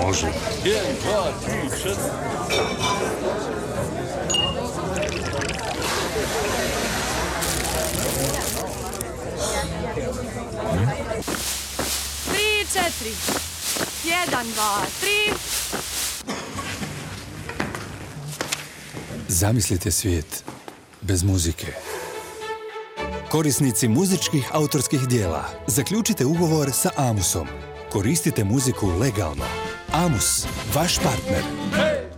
Može. 1, 2, 3, 4. Tri, četiri. 1, 2, 3. Zamislite svijet bez muzike. Korisnici muzičkih autorskih dijela, zaključite ugovor sa Amusom. Koristite muziku legalno. Amus, vaš partner.